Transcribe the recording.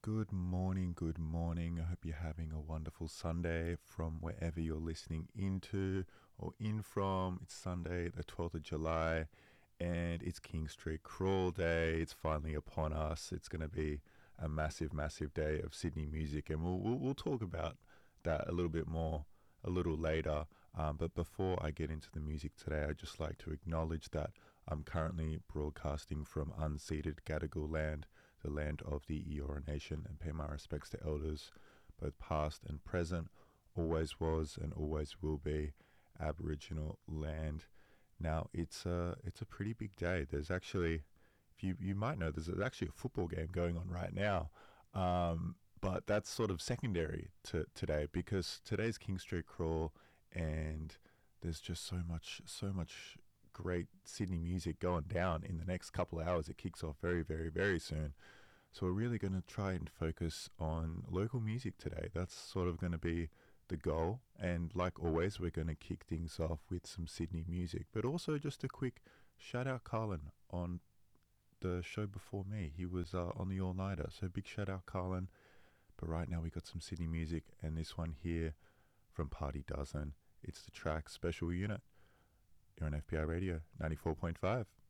Good morning, good morning. I hope you're having a wonderful Sunday from wherever you're listening into or in from. It's Sunday, the 12th of July, and it's King Street Crawl Day. It's finally upon us. It's going to be a massive, massive day of Sydney music, and we'll talk about that a little bit more a little later. But before I get into the music today, I'd just like to acknowledge that I'm currently broadcasting from unceded Gadigal land, the land of the Eora Nation, and pay my respects to elders, both past and present, always was and always will be Aboriginal land. Now it's a pretty big day. There's actually, if you might know, there's actually a football game going on right now. But that's sort of secondary to today because today's King Street Crawl, and there's just so much great Sydney music going down in the next couple of hours. It kicks off very, very, very soon. So we're really going to try and focus on local music today. That's sort of going to be the goal. And like always, we're going to kick things off with some Sydney music, but also just a quick shout out Carlin on the show before me. He was on the All Nighter. So big shout out Carlin. But right now we got some Sydney music, and this one here from Party Dozen. It's the track Special Unit. You're on FPI Radio 94.5.